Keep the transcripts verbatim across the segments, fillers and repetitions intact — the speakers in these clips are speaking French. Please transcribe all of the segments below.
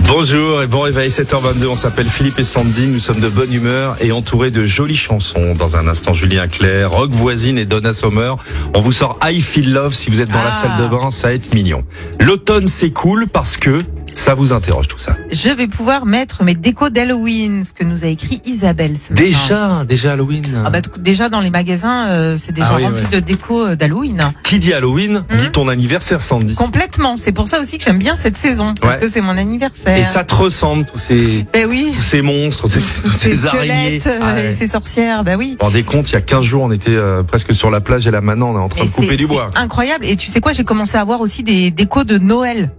Bonjour et bon réveil, sept heures vingt-deux, on s'appelle Philippe et Sandy, nous sommes de bonne humeur et entourés de jolies chansons. Dans un instant, Julien Clerc, Rock Voisine et Donna Summer. On vous sort I Feel Love, si vous êtes dans ah. la salle de bain, ça va être mignon. L'automne c'est cool parce que ça vous interroge tout ça. Je vais pouvoir mettre mes décos d'Halloween, ce que nous a écrit Isabelle. Ce déjà, matin. déjà Halloween. Ah bah déjà dans les magasins, euh, c'est déjà ah oui, rempli ouais. de décos d'Halloween. Qui dit Halloween mmh. dit ton anniversaire, Sandy. Complètement. C'est pour ça aussi que j'aime bien cette saison parce ouais. que c'est mon anniversaire. Et ça te ressemble tous ces, ben oui. tous ces monstres, tous ces, ces araignées, ah ouais. et ces sorcières. Ben oui. Vous vous rendez compte, il y a quinze jours, on était euh, presque sur la plage et là maintenant, on est en train et de couper du bois. C'est incroyable. Et tu sais quoi, j'ai commencé à avoir aussi des décos de Noël.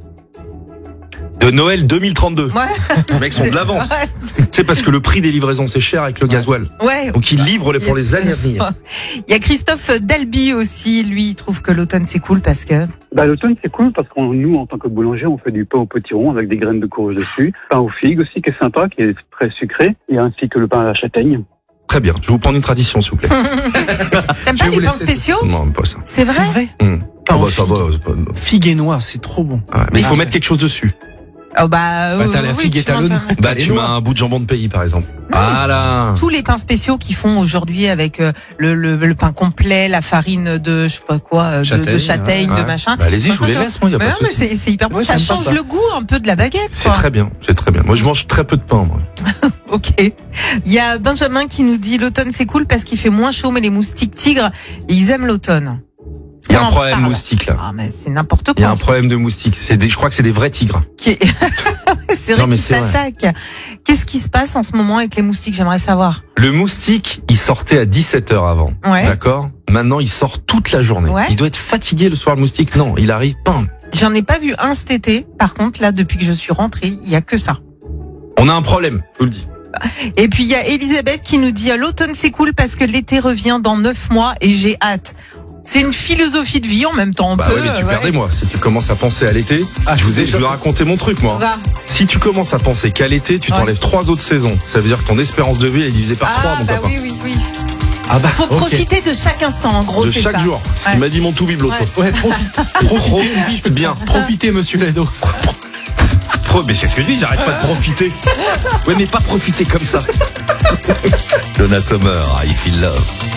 De Noël deux mille trente-deux. Ouais. Les mecs sont de l'avance. Ouais. C'est parce que le prix des livraisons c'est cher avec le ouais. gasoil. Ouais. Donc ils livrent pour les années à venir. Il y a Christophe Dalby aussi, lui il trouve que l'automne c'est cool parce que. Bah l'automne c'est cool parce que nous en tant que boulanger on fait du pain au potiron avec des graines de courge dessus, pain aux figues aussi qui est sympa, qui est très sucré, et ainsi que le pain à la châtaigne. Très bien. Je vais vous prendre une tradition s'il vous plaît. T'aimes pas les pains spéciaux? Non, même pas ça. C'est vrai. C'est vrai. Mmh. Ah bah ça va. Pas... Figue et noix, c'est trop bon. Ouais, mais il faut mettre quelque chose dessus. Oh bah, bah t'as la figue oui, et t'as le noix. Bah tu mets un bout de jambon de pays par exemple. Non, voilà. Tous les pains spéciaux qu'ils font aujourd'hui avec euh, le, le, le pain complet, la farine de je sais pas quoi, de châtaigne, de, châtaigne, ouais. de machin. Bah allez-y, je vous les laisse, moi, y a pas de souci. C'est, c'est hyper bon, ouais, ça change ça. Le goût un peu de la baguette. C'est très bien, c'est très bien. Moi je mange très peu de pain. Moi. Ok. Il y a Benjamin qui nous dit l'automne c'est cool parce qu'il fait moins chaud, mais les moustiques tigres ils aiment l'automne. Il y a un problème moustique là. Ah mais c'est n'importe quoi. Il y a un problème de moustique. C'est des, je crois que c'est des vrais tigres. Qui est... c'est vrai qu'ils s'attaquent. Qu'est-ce qui se passe en ce moment avec les moustiques? J'aimerais savoir. Le moustique, il sortait à dix-sept heures avant. Ouais. D'accord. Maintenant, il sort toute la journée. Ouais. Il doit être fatigué le soir, le moustique. Non, il arrive. Bam. J'en ai pas vu un cet été. Par contre, là, depuis que je suis rentrée, il y a que ça. On a un problème. Je vous le dis. Et puis il y a Elisabeth qui nous dit l'automne c'est cool parce que l'été revient dans neuf mois et j'ai hâte. C'est une philosophie de vie en même temps. On bah peut, ouais, mais tu ouais. perdais moi. Si tu commences à penser à l'été, ah, je vous ai, je vous ai raconté mon truc moi. Ah. Si tu commences à penser qu'à l'été, tu t'enlèves ouais. trois autres saisons. Ça veut dire que ton espérance de vie est divisée par ah, trois, mon bah copain. Oui, oui, oui. Ah bah, faut okay. profiter de chaque instant, en gros, de c'est chaque ça. jour. Ce ouais. qu'il m'a dit mon tout bibelot. Ouais, ouais, profite, profite bien. Profitez, monsieur Lado. Pro, mais c'est ce que je dis, j'arrête pas de profiter. Ouais, mais pas profiter comme ça. Donna Summer, I Feel Love.